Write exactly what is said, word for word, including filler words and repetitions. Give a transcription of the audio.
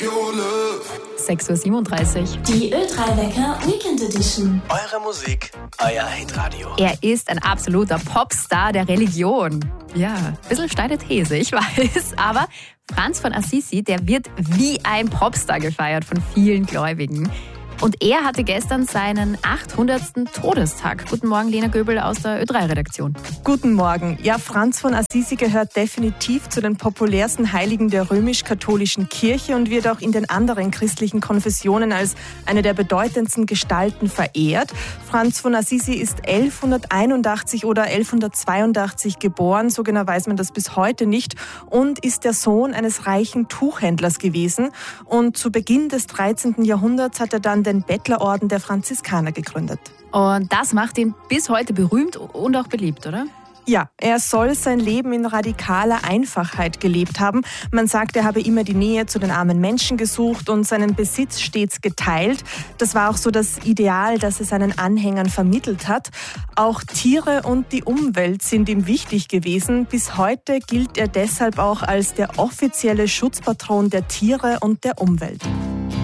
sechs Uhr siebenunddreißig. Die Ö drei Wecker Weekend Edition. Eure Musik, euer Hitradio. Er ist ein absoluter Popstar der Religion. Ja, ein bisschen steile These, ich weiß. Aber Franz von Assisi, der wird wie ein Popstar gefeiert von vielen Gläubigen. Und er hatte gestern seinen achthundertsten Todestag. Guten Morgen, Lena Göbel aus der Ö drei Redaktion. Guten Morgen. Ja, Franz von Assisi gehört definitiv zu den populärsten Heiligen der römisch-katholischen Kirche und wird auch in den anderen christlichen Konfessionen als eine der bedeutendsten Gestalten verehrt. Franz von Assisi ist elfhunderteinundachtzig oder elfhundertzweiundachtzig geboren, so genau weiß man das bis heute nicht, und ist der Sohn eines reichen Tuchhändlers gewesen. Und zu Beginn des dreizehnten Jahrhunderts hat er dann den Bettlerorden der Franziskaner gegründet. Und das macht ihn bis heute berühmt und auch beliebt, oder? Ja, er soll sein Leben in radikaler Einfachheit gelebt haben. Man sagt, er habe immer die Nähe zu den armen Menschen gesucht und seinen Besitz stets geteilt. Das war auch so das Ideal, das er seinen Anhängern vermittelt hat. Auch Tiere und die Umwelt sind ihm wichtig gewesen. Bis heute gilt er deshalb auch als der offizielle Schutzpatron der Tiere und der Umwelt.